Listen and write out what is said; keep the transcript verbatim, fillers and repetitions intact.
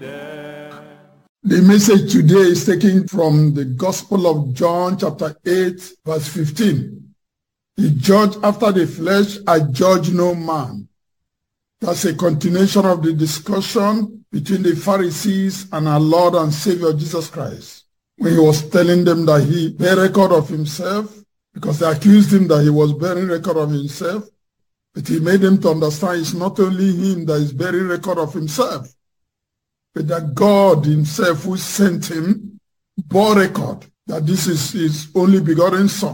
The message today is taken from the Gospel of John chapter eight verse fifteen. The judge after the flesh, I judge no man. That's a continuation of the discussion between the Pharisees and our Lord and Savior Jesus Christ, when he was telling them that he bear record of himself, because they accused him that he was bearing record of himself. But he made them to understand it's not only him that is bearing record of himself, but that God himself who sent him bore record that this is his only begotten son.